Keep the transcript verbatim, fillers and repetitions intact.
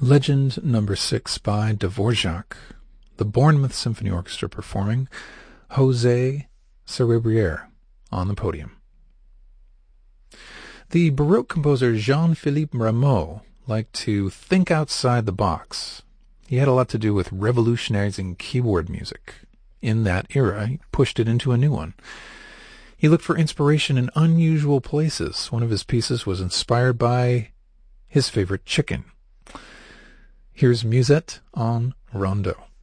Legend number six by Dvorak, the Bournemouth Symphony Orchestra performing José Cerebrière on the podium. The Baroque composer Jean-Philippe Rameau liked to think outside the box. He had a lot to do with revolutionizing keyboard music. In that era, he pushed it into a new one. He looked for inspiration in unusual places. One of his pieces was inspired by his favorite chicken. Here's Musette en Rondeau.